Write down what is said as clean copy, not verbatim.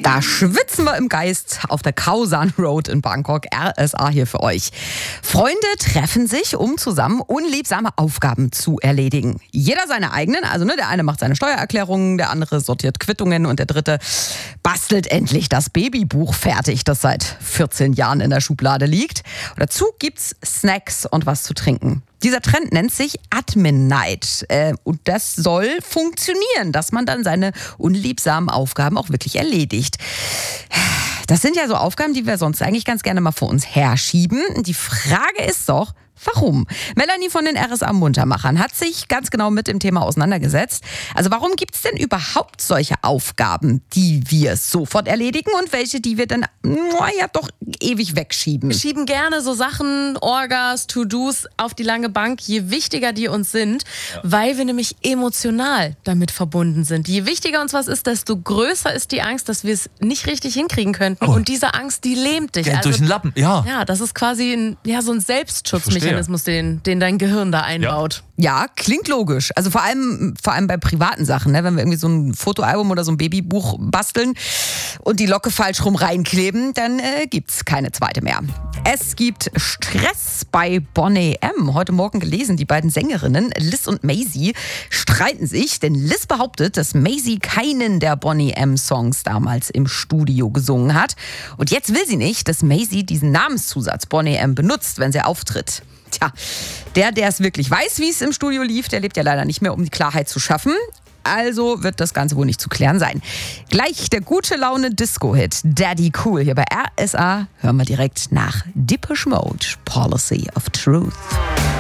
Da schwitzen wir im Geist auf der Khao San Road in Bangkok. RSA hier für euch. Freunde treffen sich, um zusammen unliebsame Aufgaben zu erledigen. Jeder seine eigenen. Also der eine macht seine Steuererklärungen, der andere sortiert Quittungen und der dritte bastelt endlich das Babybuch fertig, das seit 14 Jahren in der Schublade liegt. Und dazu gibt's Snacks und was zu trinken. Dieser Trend nennt sich Admin Night. Und das soll funktionieren, dass man dann seine unliebsamen Aufgaben auch wirklich erledigt. Das sind ja so Aufgaben, die wir sonst eigentlich ganz gerne mal vor uns herschieben. Die Frage ist doch, warum? Melanie von den RSA Muntermachern hat sich ganz genau mit dem Thema auseinandergesetzt. Also warum gibt es denn überhaupt solche Aufgaben, die wir sofort erledigen und welche, die wir dann doch ewig wegschieben? Wir schieben gerne so Sachen, Orgas, To-Dos auf die lange Bank, je wichtiger die uns sind, weil wir nämlich emotional damit verbunden sind. Je wichtiger uns was ist, desto größer ist die Angst, dass wir es nicht richtig hinkriegen könnten. Und diese Angst, die lähmt dich. Durch den Lappen, ja. Ja, das ist quasi so ein Selbstschutzmechanismus, den dein Gehirn da einbaut. Ja, klingt logisch. Also vor allem bei privaten Sachen, ne? Wenn wir irgendwie so ein Fotoalbum oder so ein Babybuch basteln und die Locke falsch rum reinkleben, dann gibt's keine zweite mehr. Es gibt Stress bei Boney M. Heute Morgen gelesen, die beiden Sängerinnen Liz und Maisie streiten sich, denn Liz behauptet, dass Maisie keinen der Boney M Songs damals im Studio gesungen hat. Und jetzt will sie nicht, dass Maisie diesen Namenszusatz Boney M benutzt, wenn sie auftritt. Tja, der es wirklich weiß, wie es im Studio lief, der lebt ja leider nicht mehr, um die Klarheit zu schaffen. Also wird das Ganze wohl nicht zu klären sein. Gleich der gute Laune Disco-Hit Daddy Cool hier bei RSA. Hören wir direkt nach Depeche Mode, Policy of Truth.